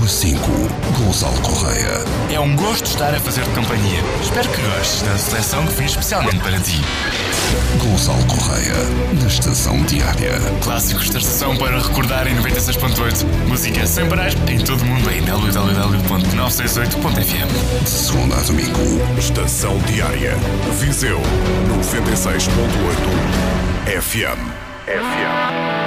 Número 5, Gonçalo Correia. É um gosto estar a fazer-te companhia. Espero que gostes da seleção que fiz especialmente para ti. Gonçalo Correia, na Estação Diária. Clássicos da estação para recordar em 96.8. Música sem parar em todo o mundo em www.968.fm. De segunda a domingo. Estação Diária. Viseu 96.8 FM.